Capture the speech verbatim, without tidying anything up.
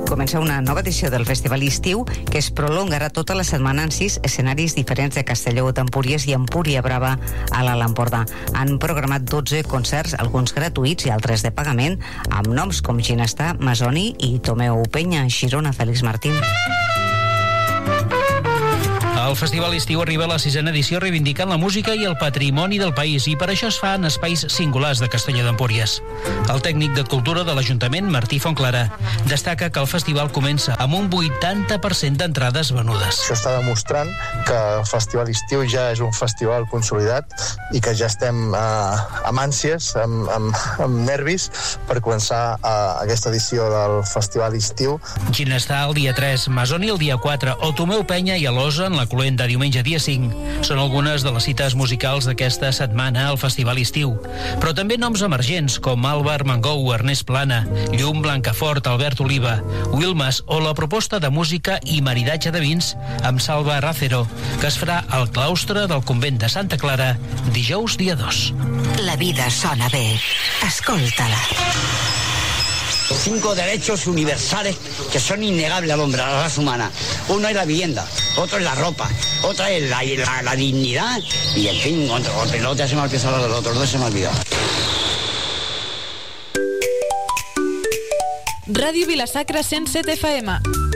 comença una nova edició del Festival Estiu que es prolongarà tota la setmana en sis escenaris diferents de Castelló d'Empúries i Empúria Brava a l'Alt Empordà. Han programat dotze concerts, alguns gratuïts i altres de pagament, amb noms com Ginestà, Masoni i Tomeu Penya, Xirona, Félix Martín. El Festival Estiu arriba a la sisena edició reivindicant la música i el patrimoni del país i per això es fa en espais singulars de Castelló d'Empúries. El tècnic de cultura de l'Ajuntament, Martí Fontclara, destaca que el festival comença amb un vuitanta per cent d'entrades venudes. Això està demostrant que el Festival Estiu ja és un festival consolidat i que ja estem eh, amb ànsies, amb, amb, amb nervis per començar eh, aquesta edició del Festival Estiu. Ginestà el dia tres, Masoni el dia quatre o Tomeu Penya i Alosa en la Cluenda diumenge dia cinc. Són algunes de les cites musicals d'aquesta setmana al Festival Estiu. Però també noms emergents com Álvar Mangou, Ernest Plana, Llum Blancafort, Albert Oliva, Wilmas o la proposta de música i maridatge de vins amb Salva Rácero, que es farà al claustre del convent de Santa Clara dijous dia dos. La vida sona bé. Escolta-la. Cinco derechos universales que son innegables al hombre, a la raza humana. Uno es la vivienda, otro es la ropa, otra es la, la, la dignidad y, en fin, otro, otro, otro se me ha olvidado, los otros dos se me ha olvidado. Ràdio Vila-sacra cent set F M.